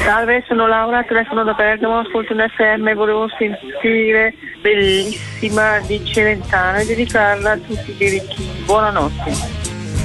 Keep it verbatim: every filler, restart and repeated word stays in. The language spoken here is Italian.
Salve, sono Laura, telefono da Bergamo, ascolto in F M, volevo sentire Bellissima di Celentano e dedicarla a tutti i birichini. Buonanotte.